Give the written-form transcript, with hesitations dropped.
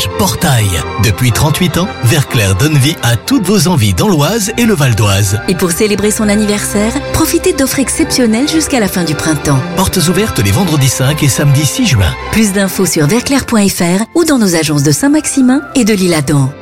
Garage, portail. Depuis 38 ans, Verclair donne vie à toutes vos envies dans l'Oise et le Val d'Oise. Et pour célébrer son anniversaire, profitez d'offres exceptionnelles jusqu'à la fin du printemps. Portes ouvertes les vendredis 5 et samedi 6 juin. Plus d'infos sur verclair.fr ou dans nos agences de Saint-Maximin et de l'Isle-Adam.